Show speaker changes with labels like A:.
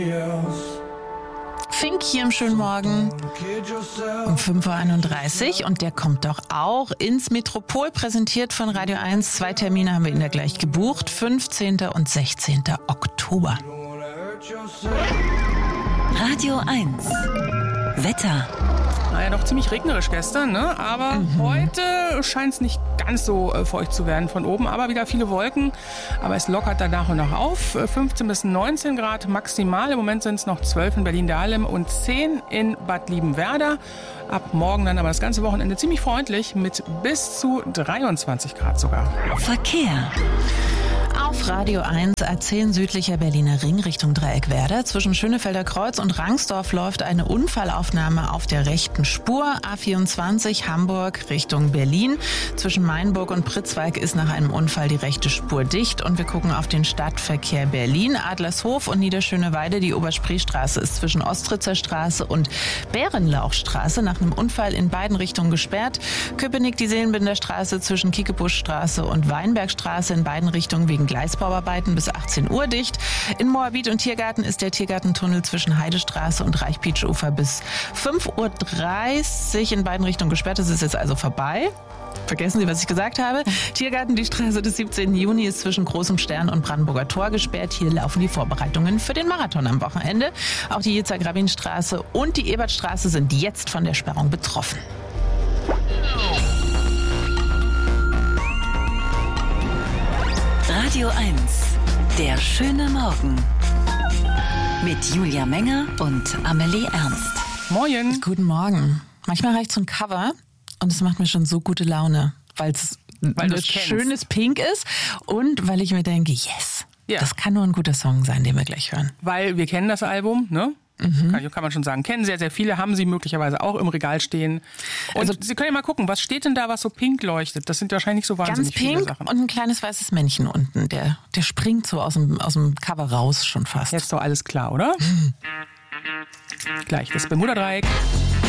A: Fink hier im schönen Morgen um 5.31 Uhr und der kommt doch auch ins Metropol, präsentiert von Radio 1. 2 Termine haben wir ihn da gleich gebucht, 15. und 16. Oktober.
B: Radio 1 Wetter.
C: Naja, doch ziemlich regnerisch gestern, ne? Aber heute scheint es nicht ganz so feucht zu werden von oben, aber wieder viele Wolken. Aber es lockert dann nach und nach auf. 15 bis 19 Grad maximal. Im Moment sind es noch 12 in Berlin-Dahlem und 10 in Bad Liebenwerda. Ab morgen dann aber das ganze Wochenende ziemlich freundlich mit bis zu 23 Grad sogar.
B: Verkehr.
A: Auf Radio 1 A10 südlicher Berliner Ring Richtung Dreieckwerder. Zwischen Schönefelder Kreuz und Rangsdorf läuft eine Unfallaufnahme auf der rechten Spur. A24 Hamburg Richtung Berlin. Zwischen Mainburg und Pritzwalk ist nach einem Unfall die rechte Spur dicht. Und wir gucken auf den Stadtverkehr Berlin. Adlershof und Niederschöneweide. Die Oberspreestraße ist zwischen Ostritzer Straße und Bärenlauchstraße nach einem Unfall in beiden Richtungen gesperrt. Köpenick die Seelenbinderstraße zwischen Kiekebuschstraße und Weinbergstraße in beiden Richtungen wegen Gleisbauarbeiten bis 18 Uhr dicht. In Moabit und Tiergarten ist der Tiergartentunnel zwischen Heidestraße und Reichpietsch-Ufer bis 5.30 Uhr in beiden Richtungen gesperrt. Das ist jetzt also vorbei. Vergessen Sie, was ich gesagt habe. Tiergarten, die Straße des 17. Juni ist zwischen Großem Stern und Brandenburger Tor gesperrt. Hier laufen die Vorbereitungen für den Marathon am Wochenende. Auch die Yitzhak-Rabin-Straße und die Ebertstraße sind jetzt von der Sperrung betroffen.
B: Radio 1 Der schöne Morgen. Mit Julia Menger und Amelie Ernst.
C: Moin.
A: Guten Morgen. Manchmal reicht so ein Cover und es macht mir schon so gute Laune, weil es ein schönes Pink ist und weil ich mir denke, yes, das kann nur ein guter Song sein, den wir gleich hören.
C: Weil wir kennen das Album, ne? Kann man schon sagen. Kennen sehr, sehr viele, haben sie möglicherweise auch im Regal stehen. Und also, Sie können ja mal gucken, was steht denn da, was so pink leuchtet? Das sind wahrscheinlich so wahnsinnig viele Sachen.
A: Ganz pink und ein kleines weißes Männchen unten. Der springt so aus dem Cover raus schon fast.
C: Jetzt doch alles klar, oder? Gleich, das Bermuda-Dreieck.